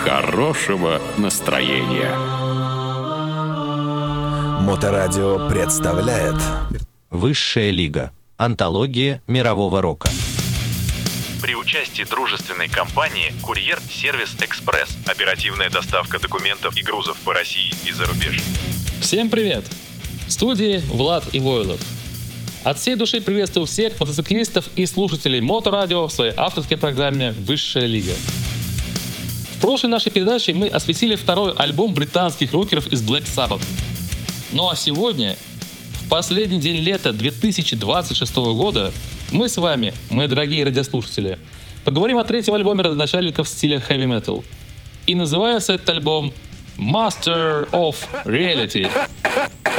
хорошего настроения. Моторадио представляет Высшая лига. Антология мирового рока. При участии дружественной компании «Курьер-сервис Экспресс». Оперативная доставка документов и грузов по России и за рубеж. Всем привет! В студии Влад Ивойлов. От всей души приветствую всех мотоциклистов и слушателей Моторадио в своей авторской программе «Высшая лига». В прошлой нашей передаче мы осветили второй альбом британских рокеров из Black Sabbath. Ну а сегодня, в последний день лета 2026 года, мы с вами, мои дорогие радиослушатели, поговорим о третьем альбоме родоначальников стиля heavy metal. И называется этот альбом Master of Reality.